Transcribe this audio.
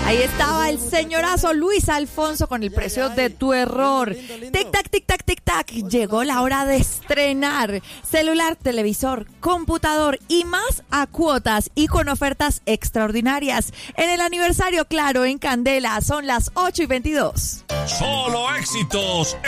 Ahí estaba el señorazo Luis Alfonso con el precio de tu error. Tic tac, tic tac, tic tac. Llegó la hora de estrenar celular, televisor, computador y más a cuotas y con ofertas extraordinarias. En el aniversario Claro en Candela son las 8:22. Solo éxitos.